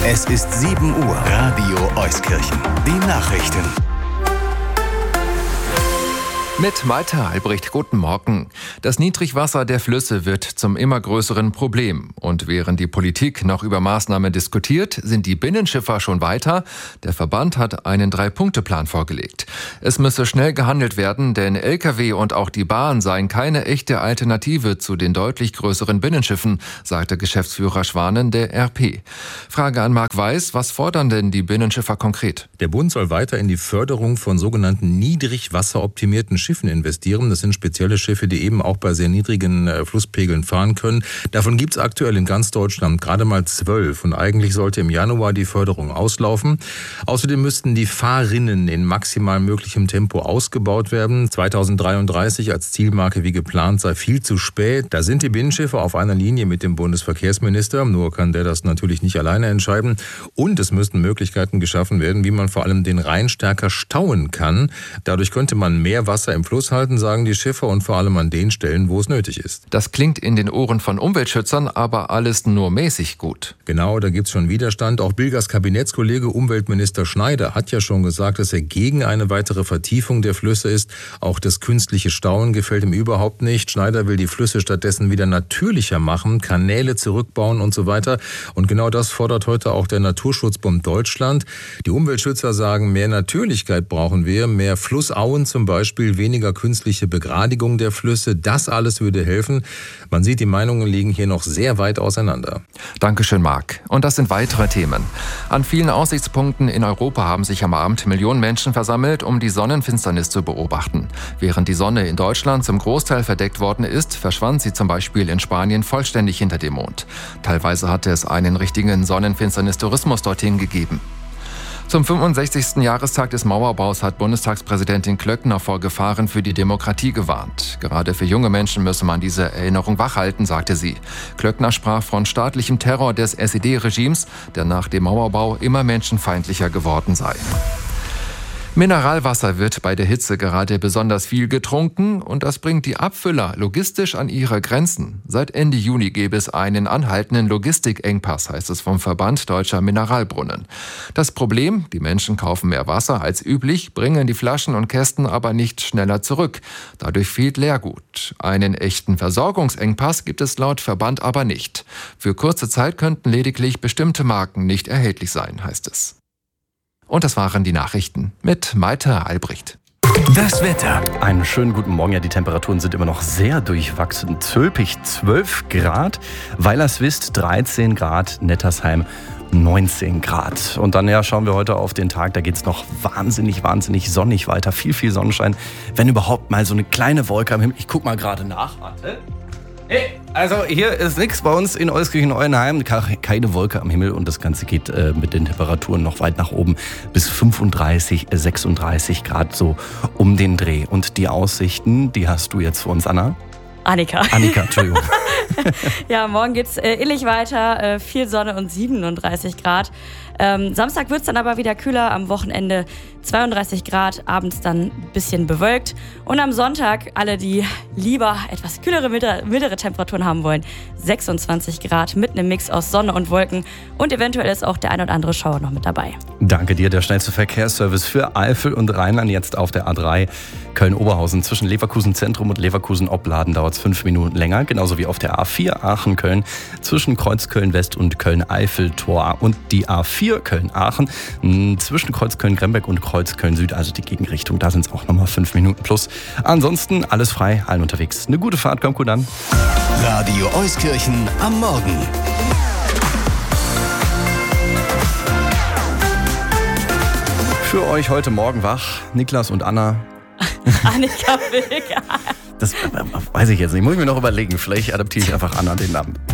Es ist 7 Uhr. Radio Euskirchen. Die Nachrichten. Mit Malte Albrecht, guten Morgen. Das Niedrigwasser der Flüsse wird zum immer größeren Problem. Und während die Politik noch über Maßnahmen diskutiert, sind die Binnenschiffer schon weiter. Der Verband hat einen 3-Punkte-Plan vorgelegt. Es müsse schnell gehandelt werden, denn Lkw und auch die Bahn seien keine echte Alternative zu den deutlich größeren Binnenschiffen, sagte Geschäftsführer Schwanen der RP. Frage an Marc Weiß, was fordern denn die Binnenschiffer konkret? Der Bund soll weiter in die Förderung von sogenannten niedrigwasseroptimierten Schiffen investieren. Das sind spezielle Schiffe, die eben auch bei sehr niedrigen Flusspegeln fahren können. Davon gibt es aktuell in ganz Deutschland gerade mal 12 und eigentlich sollte im Januar die Förderung auslaufen. Außerdem müssten die Fahrrinnen in maximal möglichem Tempo ausgebaut werden. 2033 als Zielmarke wie geplant sei viel zu spät. Da sind die Binnenschiffe auf einer Linie mit dem Bundesverkehrsminister. Nur kann der das natürlich nicht alleine entscheiden. Und es müssten Möglichkeiten geschaffen werden, wie man vor allem den Rhein stärker stauen kann. Dadurch könnte man mehr Wasser im Fluss halten, sagen die Schiffer, und vor allem an den Stellen, wo es nötig ist. Das klingt in den Ohren von Umweltschützern aber alles nur mäßig gut. Genau, da gibt es schon Widerstand. Auch Bilgers Kabinettskollege Umweltminister Schneider hat ja schon gesagt, dass er gegen eine weitere Vertiefung der Flüsse ist. Auch das künstliche Stauen gefällt ihm überhaupt nicht. Schneider will die Flüsse stattdessen wieder natürlicher machen, Kanäle zurückbauen und so weiter. Und genau das fordert heute auch der Naturschutzbund Deutschland. Die Umweltschützer sagen, mehr Natürlichkeit brauchen wir, mehr Flussauen zum Beispiel, weniger künstliche Begradigung der Flüsse. Das alles würde helfen. Man sieht, die Meinungen liegen hier noch sehr weit auseinander. Dankeschön, Marc. Und das sind weitere Themen. An vielen Aussichtspunkten in Europa haben sich am Abend Millionen Menschen versammelt, um die Sonnenfinsternis zu beobachten. Während die Sonne in Deutschland zum Großteil verdeckt worden ist, verschwand sie zum Beispiel in Spanien vollständig hinter dem Mond. Teilweise hatte es einen richtigen Sonnenfinsternis-Tourismus dorthin gegeben. Zum 65. Jahrestag des Mauerbaus hat Bundestagspräsidentin Klöckner vor Gefahren für die Demokratie gewarnt. Gerade für junge Menschen müsse man diese Erinnerung wachhalten, sagte sie. Klöckner sprach von staatlichem Terror des SED-Regimes, der nach dem Mauerbau immer menschenfeindlicher geworden sei. Mineralwasser wird bei der Hitze gerade besonders viel getrunken und das bringt die Abfüller logistisch an ihre Grenzen. Seit Ende Juni gäbe es einen anhaltenden Logistikengpass, heißt es vom Verband Deutscher Mineralbrunnen. Das Problem, die Menschen kaufen mehr Wasser als üblich, bringen die Flaschen und Kästen aber nicht schneller zurück. Dadurch fehlt Leergut. Einen echten Versorgungsengpass gibt es laut Verband aber nicht. Für kurze Zeit könnten lediglich bestimmte Marken nicht erhältlich sein, heißt es. Und das waren die Nachrichten mit Malte Albrecht. Das Wetter. Einen schönen guten Morgen. Ja, die Temperaturen sind immer noch sehr durchwachsen. Zülpich 12 Grad, Weilerswist 13 Grad, Nettersheim 19 Grad. Und dann schauen wir heute auf den Tag, da geht es noch wahnsinnig sonnig weiter. Viel Sonnenschein. Wenn überhaupt mal so eine kleine Wolke am Himmel. Ich guck mal gerade nach. Warte. Hey, also hier ist nichts bei uns in Euskirchen-Neuenheim, keine Wolke am Himmel und das Ganze geht mit den Temperaturen noch weit nach oben bis 35, 36 Grad so um den Dreh. Und die Aussichten, die hast du jetzt für uns, Anna? Annika, Entschuldigung. Ja, morgen geht's ähnlich weiter, viel Sonne und 37 Grad. Samstag wird's dann aber wieder kühler, am Wochenende 32 Grad, abends dann ein bisschen bewölkt. Und am Sonntag, alle, die lieber etwas kühlere, mildere Temperaturen haben wollen, 26 Grad mit einem Mix aus Sonne und Wolken. Und eventuell ist auch der ein oder andere Schauer noch mit dabei. Danke dir, der schnellste Verkehrsservice für Eifel und Rheinland jetzt auf der A3 Köln-Oberhausen. Zwischen Leverkusen Zentrum und Leverkusen Opladen dauert es 5 Minuten länger. Genauso wie auf der A4 Aachen-Köln zwischen Kreuzköln-West und Köln-Eifel-Tor. Und die A4 Köln-Aachen zwischen Kreuzköln-Grembeck und Kreuzköln-Süd, also die Gegenrichtung. Da sind es auch nochmal 5 Minuten plus. Ansonsten alles frei, allen unterwegs. Eine gute Fahrt, kommt gut an. Radio Euskirchen am Morgen. Für euch heute Morgen wach, Niklas und Anna. Annika Wilk. Das weiß ich jetzt nicht. Muss ich mir noch überlegen. Vielleicht adaptiere ich einfach Anna den Namen.